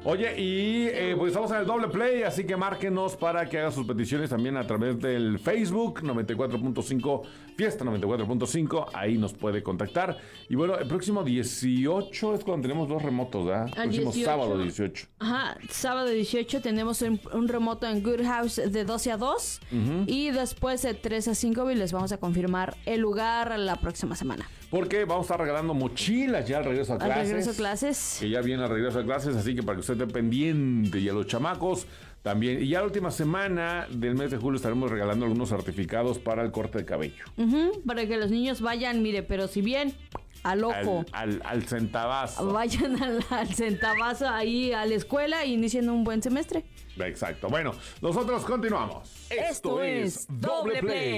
Oye, y pues estamos en el doble play, así que márquenos para que haga sus peticiones también a través del Facebook 94.5 Fiesta 94.5, ahí nos puede contactar. Y bueno, el próximo 18 es cuando tenemos 2 remotos, ¿verdad? El próximo 18. sábado 18. Ajá, sábado 18 tenemos un remoto en Good House de 12 a 2 y después de 3 a 5 y les vamos a confirmar el lugar la próxima semana. Porque vamos a estar regalando mochilas ya al regreso a clases. Al regreso a clases. Que ya viene al regreso a clases, así que para que usted esté pendiente y a los chamacos también. Y ya la última semana del mes de julio estaremos regalando algunos certificados para el corte de cabello. Para que los niños vayan, mire, pero si bien al ojo. Al centavazo. Vayan al centavazo ahí a la escuela e inicien un buen semestre. Exacto. Bueno, nosotros continuamos. Esto es Doble Play.